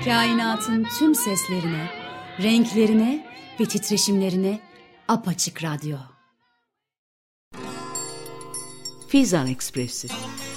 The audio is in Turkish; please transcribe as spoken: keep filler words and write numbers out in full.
Kainatın tüm seslerine, renklerine ve titreşimlerine apaçık radyo. Fizan Ekspresi.